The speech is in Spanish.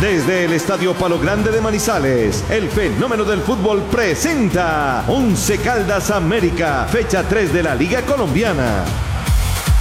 Desde el Estadio Palo Grande de Manizales, el fenómeno del fútbol presenta Once Caldas América, fecha 3 de la Liga Colombiana.